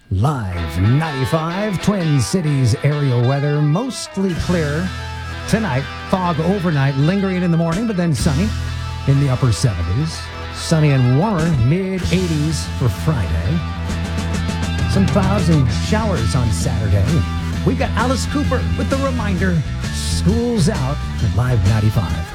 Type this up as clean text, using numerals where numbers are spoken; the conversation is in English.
Live 95, Twin Cities area weather, mostly clear tonight. Fog overnight, lingering in the morning, but then sunny in the upper 70s. Sunny and warmer, mid-80s for Friday. Some clouds and showers on Saturday. We've got Alice Cooper with the reminder, school's out at Live 95.